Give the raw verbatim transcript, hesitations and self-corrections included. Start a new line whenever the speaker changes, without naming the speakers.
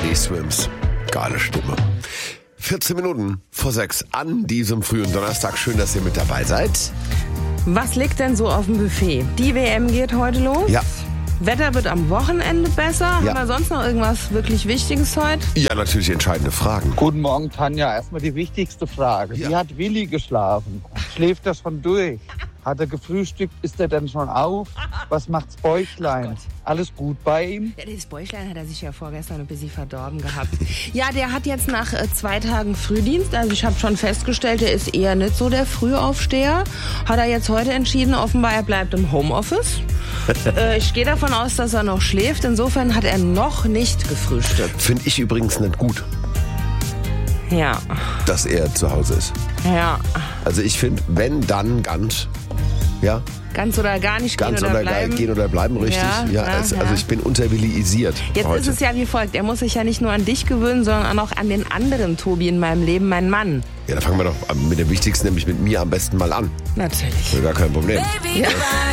Teddy Swims. Geile Stimme. vierzehn Minuten vor sechs an diesem frühen Donnerstag. Schön, dass ihr mit dabei seid.
Was liegt denn so auf dem Buffet? Die W M geht heute los.
Ja.
Wetter wird am Wochenende besser.
Ja.
Haben wir sonst noch irgendwas wirklich Wichtiges heute?
Ja, natürlich entscheidende Fragen.
Guten Morgen, Tanja. Erstmal die wichtigste Frage.
Ja.
Wie hat Willi geschlafen? Schläft er schon durch? Hat er gefrühstückt? Ist er denn schon auf? Was macht's Bäuchlein? Alles gut bei ihm?
Ja, das Bäuchlein hat er sich ja vorgestern ein bisschen verdorben gehabt. Ja, der hat jetzt nach äh, zwei Tagen Frühdienst, also ich habe schon festgestellt, der ist eher nicht so der Frühaufsteher. Hat er jetzt heute entschieden, offenbar er bleibt im Homeoffice. äh, ich gehe davon aus, dass er noch schläft. Insofern hat er noch nicht gefrühstückt.
Finde ich übrigens nicht gut,
Ja,
dass er zu Hause ist.
ja.
Also ich finde, wenn, dann ganz. Ja,
Ganz oder gar nicht
ganz
gehen oder,
oder
bleiben.
gehen oder bleiben, richtig.
Ja,
Ja,
ja,
es,
ja.
also ich bin unterwilliisiert
Jetzt
heute.
ist es ja wie folgt. Er muss sich ja nicht nur an dich gewöhnen, sondern auch an den anderen Tobi in meinem Leben, meinen Mann.
Ja, dann fangen wir doch mit dem Wichtigsten, nämlich mit mir am besten mal an.
Natürlich.
Gar kein Problem.
Baby,